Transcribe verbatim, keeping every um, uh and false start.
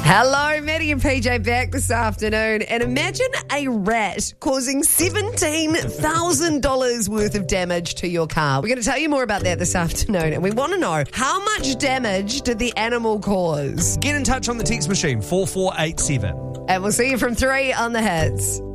Hello, Maddie and P J back this afternoon. And imagine a rat causing seventeen thousand dollars worth of damage to your car. We're going to tell you more about that this afternoon. And we want to know, how much damage did the animal cause? Get in touch on the text machine, four four eight seven. And we'll see you from three on the Hits.